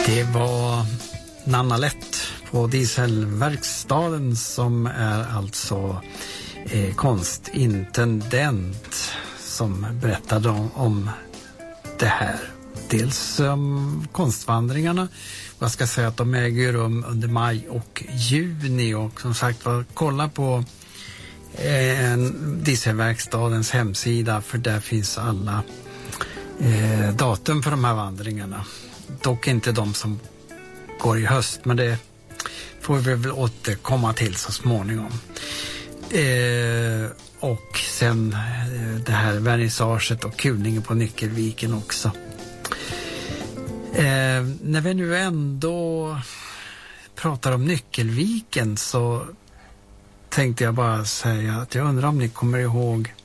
Det var Nanna Lett på Dieselverkstaden som är alltså konstintendent som berättade om det här. Dels konstvandringarna. Jag ska säga att de äger rum under maj och juni och som sagt kolla på Dieselverkstadens hemsida för där finns alla datum för de här vandringarna. Dock inte de som går i höst, men det får vi väl återkomma till så småningom. Och sen det här vernissaget och kulningen på Nyckelviken också. När vi nu ändå pratar om Nyckelviken så tänkte jag bara säga att jag undrar om ni kommer ihåg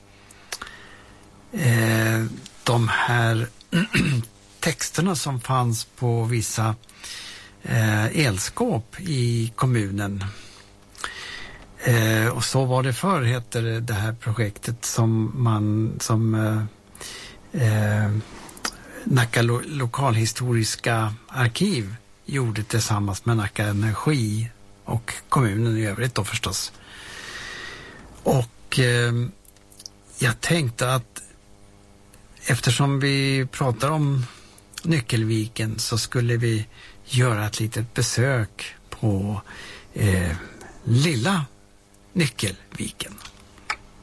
de här texterna som fanns på vissa elskåp i kommunen. Och så var det förr, heter det här projektet som Nacka lokalhistoriska arkiv gjorde tillsammans med Nacka Energi och kommunen i övrigt då förstås. Och jag tänkte att eftersom vi pratar om Nyckelviken så skulle vi göra ett litet besök på lilla Nyckelviken.